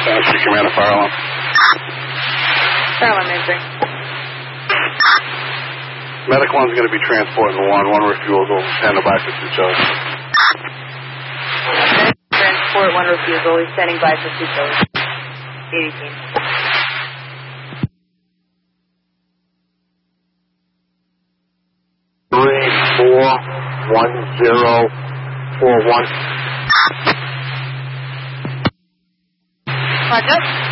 Ashley, Commander, fire alarm. Fire alarm answering. Medic 1's going to be transporting 1 refusal, standing by for 2 shows. Transport 1 refusal, he's standing by for 2 shows. 80 team. Three, 4, 1, 0, 4, 1. Roger.